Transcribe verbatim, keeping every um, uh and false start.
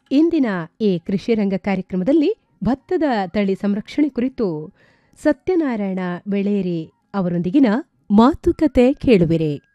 ಇಂದಿನ ಈ ಕೃಷಿರಂಗ ಕಾರ್ಯಕ್ರಮದಲ್ಲಿ ಭತ್ತದ ತಳಿ ಸಂರಕ್ಷಣೆ ಕುರಿತು ಸತ್ಯನಾರಾಯಣ ಬೆಳೇರಿ ಅವರೊಂದಿಗಿನ ಮಾತುಕತೆ ಕೇಳುವಿರಿ.